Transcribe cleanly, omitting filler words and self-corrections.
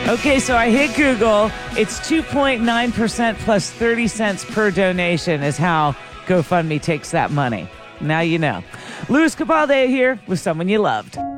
Okay, so I hit Google. It's 2.9% plus 30 cents per donation is how GoFundMe takes that money. Now you know. Louis Capaldi here with Someone You Loved.